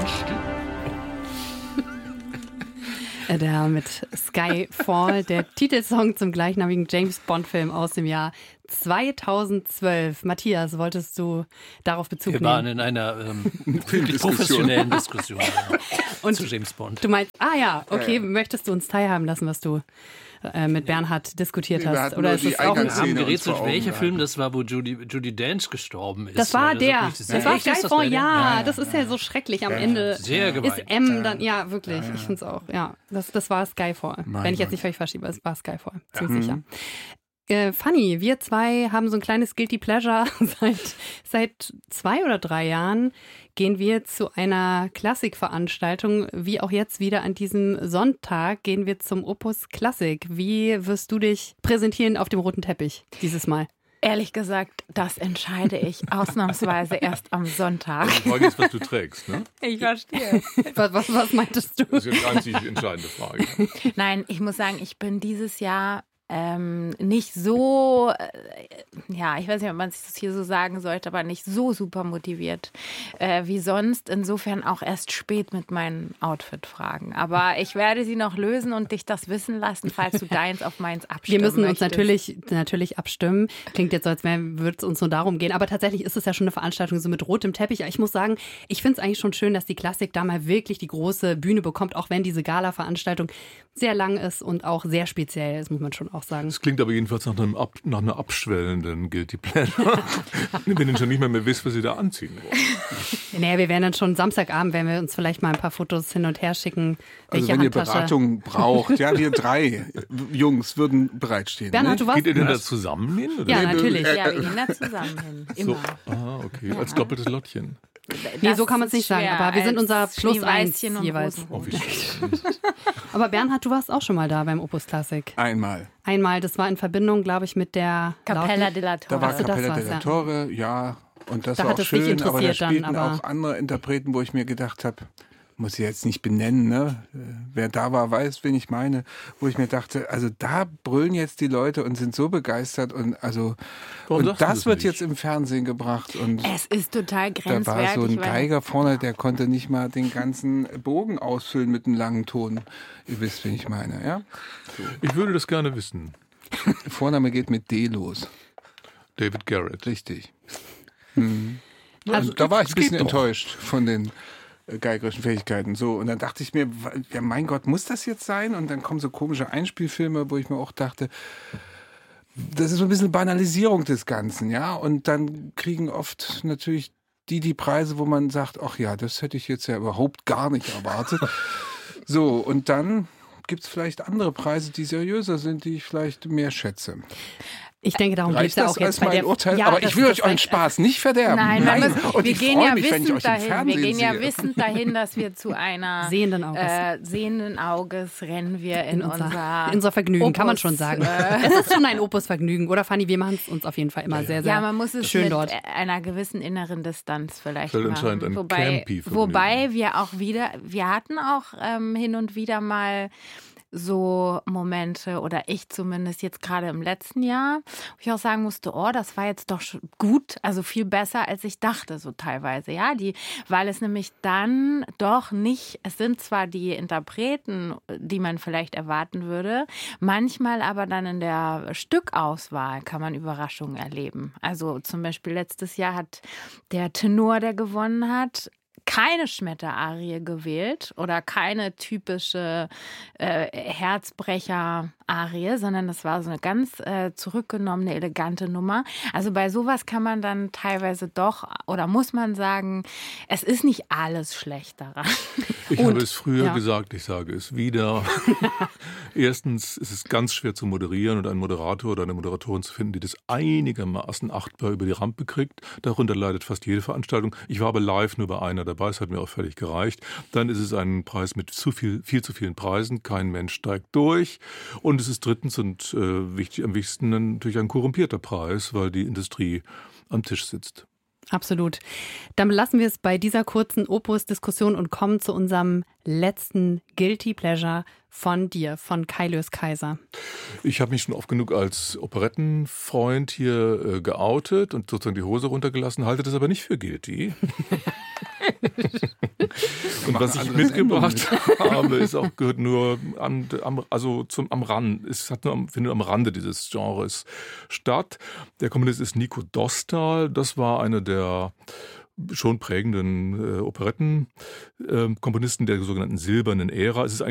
Menschen. Der mit Skyfall, der Titelsong zum gleichnamigen James-Bond-Film aus dem Jahr 2012. Matthias, wolltest du darauf Bezug nehmen? Wir waren in einer wirklich professionellen Diskussion zu James Bond. Du meinst, okay, möchtest du uns teilhaben lassen, was du mit Bernhard diskutiert hast? Oder ist es auch wir haben gerätselt, welcher Film das war, wo Judi Dench gestorben ist. Das war der. Das war Skyfall, ja. Das ist ja so schrecklich. Am Ende sehr gemein. Ist M dann, ja, wirklich. Ich finde es auch, ja. Das war Skyfall. Wenn ich jetzt nicht völlig verschiebe, es war Skyfall. Ziemlich sicher. Fanny, wir zwei haben so ein kleines Guilty Pleasure. Seit 2 oder 3 Jahren gehen wir zu einer Klassikveranstaltung. Wie auch jetzt wieder an diesem Sonntag gehen wir zum Opus Klassik. Wie wirst du dich präsentieren auf dem roten Teppich dieses Mal? Ehrlich gesagt, das entscheide ich ausnahmsweise erst am Sonntag. Die Frage ist, was du trägst, ne? Ich verstehe. Was meintest du? Das ist die einzig entscheidende Frage. Nein, ich muss sagen, ich bin dieses Jahr nicht so, ich weiß nicht, ob man es hier so sagen sollte, aber nicht so super motiviert wie sonst. Insofern auch erst spät mit meinen Outfit-Fragen. Aber ich werde sie noch lösen und dich das wissen lassen, falls du deins auf meins abstimmen Wir müssen uns möchtest. natürlich abstimmen. Klingt jetzt so, als würde es uns nur darum gehen. Aber tatsächlich ist es ja schon eine Veranstaltung so mit rotem Teppich. Ich muss sagen, ich finde es eigentlich schon schön, dass die Klassik da mal wirklich die große Bühne bekommt, auch wenn diese Gala-Veranstaltung sehr lang ist und auch sehr speziell ist, muss man schon auch sagen. Das klingt aber jedenfalls nach einer abschwellenden Guilty Pleasure. Wenn ihr schon nicht mehr wisst, was ihr da anziehen wollt. Naja, wir werden dann schon Samstagabend, werden wir uns vielleicht mal ein paar Fotos hin und her schicken. Also wenn ihr Beratung braucht, ja, wir 3 Jungs würden bereitstehen. Bernhard, du warst... Geht ihr denn da zusammen hin? Oder? Ja, natürlich. Ja, wir gehen da zusammen hin. Immer. So. Okay. Als doppeltes Lottchen. Nee, so kann man es nicht sagen, aber wir sind unser +1 jeweils. Oh, wie schön. Aber Bernhard, du warst auch schon mal da beim Opus Klassik. Einmal. Das war in Verbindung, glaube ich, mit der Capella della Torre. Da war Capella della Torre, ja. Und das da war auch schön, aber da spielten dann, auch andere Interpreten, wo ich mir gedacht habe, muss ich jetzt nicht benennen, ne? Wer da war, weiß, wen ich meine. Wo ich mir dachte, also da brüllen jetzt die Leute und sind so begeistert und das wird jetzt im Fernsehen gebracht. Und es ist total grenzwertig. Da war so ein Geiger vorne, der konnte nicht mal den ganzen Bogen ausfüllen mit einem langen Ton. Ihr wisst, wen ich meine, ja? So. Ich würde das gerne wissen. Vorname geht mit D los. David Garrett. Richtig. Also, da war ich ein bisschen enttäuscht von den geigerischen Fähigkeiten. So, und dann dachte ich mir, ja mein Gott, muss das jetzt sein? Und dann kommen so komische Einspielfilme, wo ich mir auch dachte, das ist so ein bisschen Banalisierung des Ganzen, ja. Und dann kriegen oft natürlich die Preise, wo man sagt, ach ja, das hätte ich jetzt ja überhaupt gar nicht erwartet. So, und dann gibt es vielleicht andere Preise, die seriöser sind, die ich vielleicht mehr schätze. Ich denke, darum geht es ja auch jetzt bei der Urteil, ja, aber ich will euch euren Spaß nicht verderben. Nein. Und wir ich gehen ja mich, wenn ich euch im Fernsehen wir gehen ja sehe. wissend dahin, dass wir zu einer sehenden Auges rennen wir in unser Vergnügen, Opus, kann man schon sagen. Es ist schon ein Opus-Vergnügen, oder Fanny? Wir machen es uns auf jeden Fall immer sehr, sehr schön dort. Ja, man muss es mit einer gewissen inneren Distanz vielleicht machen. Wobei wir hatten auch hin und wieder mal so Momente, oder ich zumindest jetzt gerade im letzten Jahr, wo ich auch sagen musste, das war jetzt doch gut, also viel besser, als ich dachte, so teilweise, ja, weil es nämlich dann doch nicht, es sind zwar die Interpreten, die man vielleicht erwarten würde, manchmal aber dann in der Stückauswahl kann man Überraschungen erleben. Also zum Beispiel letztes Jahr hat der Tenor, der gewonnen hat, keine Schmetter-Arie gewählt oder keine typische Herzbrecher-Arie, sondern das war so eine ganz zurückgenommene, elegante Nummer. Also bei sowas kann man dann teilweise doch, oder muss man sagen, es ist nicht alles schlecht daran. Ich habe es früher gesagt, ich sage es wieder. Erstens ist es ganz schwer zu moderieren und einen Moderator oder eine Moderatorin zu finden, die das einigermaßen achtbar über die Rampe kriegt. Darunter leidet fast jede Veranstaltung. Ich war aber live nur bei einer dabei, es hat mir auch völlig gereicht. Dann ist es ein Preis mit viel zu vielen Preisen, kein Mensch steigt durch. Und es ist drittens und am wichtigsten natürlich ein korrumpierter Preis, weil die Industrie am Tisch sitzt. Absolut. Dann belassen wir es bei dieser kurzen Opus-Diskussion und kommen zu unserem letzten Guilty Pleasure von dir, von Kai Lös Kaiser. Ich habe mich schon oft genug als Operettenfreund hier geoutet und sozusagen die Hose runtergelassen, halte das aber nicht für guilty. was ich mitgebracht habe, gehört nur am Rand. Es findet am Rande dieses Genres statt. Der Komponist ist Nico Dostal. Das war eine der schon prägenden Operettenkomponisten der sogenannten silbernen Ära. Es ist